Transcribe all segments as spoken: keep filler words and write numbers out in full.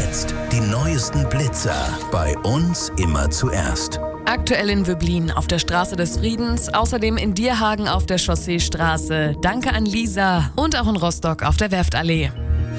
jetzt die neuesten Blitzer bei uns immer zuerst. Aktuell in Wöblin auf der Straße des Friedens, außerdem in Dierhagen auf der Chausseestraße. Danke an Lisa und auch in Rostock auf der Werftallee.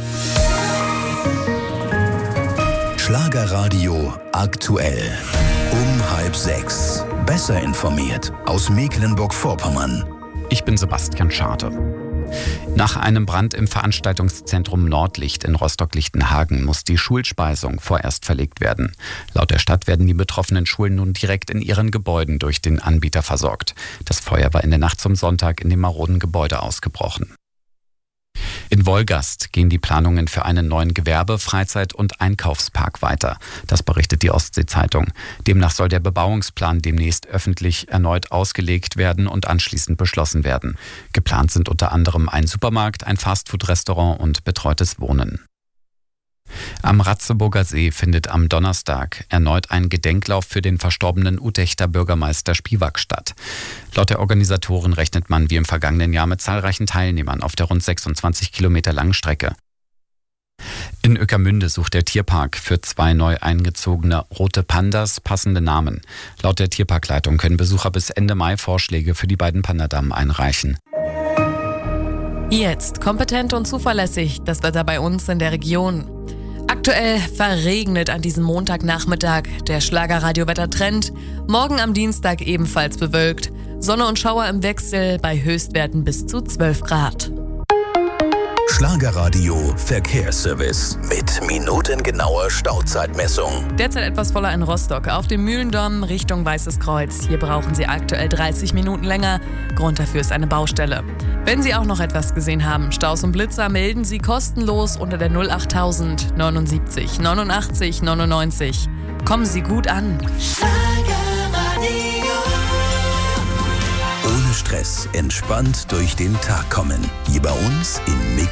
Schlagerradio aktuell. Um halb sechs. Besser informiert aus Mecklenburg-Vorpommern. Ich bin Sebastian Schade. Nach einem Brand im Veranstaltungszentrum Nordlicht in Rostock-Lichtenhagen muss die Schulspeisung vorerst verlegt werden. Laut der Stadt werden die betroffenen Schulen nun direkt in ihren Gebäuden durch den Anbieter versorgt. Das Feuer war in der Nacht zum Sonntag in dem maroden Gebäude ausgebrochen. In Wolgast gehen die Planungen für einen neuen Gewerbe-, Freizeit- und Einkaufspark weiter. Das berichtet die Ostsee-Zeitung. Demnach soll der Bebauungsplan demnächst öffentlich erneut ausgelegt werden und anschließend beschlossen werden. Geplant sind unter anderem ein Supermarkt, ein Fastfood-Restaurant und betreutes Wohnen. Am Ratzeburger See findet am Donnerstag erneut ein Gedenklauf für den verstorbenen Utechter Bürgermeister Spivak statt. Laut der Organisatoren rechnet man wie im vergangenen Jahr mit zahlreichen Teilnehmern auf der rund sechsundzwanzig Kilometer langen Strecke. In Ueckermünde sucht der Tierpark für zwei neu eingezogene rote Pandas passende Namen. Laut der Tierparkleitung können Besucher bis Ende Mai Vorschläge für die beiden Pandadamen einreichen. Jetzt kompetent und zuverlässig das Wetter bei uns in der Region. Aktuell verregnet an diesem Montagnachmittag. Der Schlagerradio-Wettertrend. Morgen am Dienstag ebenfalls bewölkt. Sonne und Schauer im Wechsel bei Höchstwerten bis zu zwölf Grad. Schlagerradio Verkehrsservice mit minutengenauer Stauzeitmessung. Derzeit etwas voller in Rostock. Auf dem Mühlendamm Richtung Weißes Kreuz. Hier brauchen Sie aktuell dreißig Minuten länger. Grund dafür ist eine Baustelle. Wenn Sie auch noch etwas gesehen haben, Staus und Blitzer, melden Sie kostenlos unter der null achttausend neunundsiebzig neunundachtzig neunundneunzig. Kommen Sie gut an. Ohne Stress, entspannt durch den Tag kommen. Hier bei uns in Mecklenburg.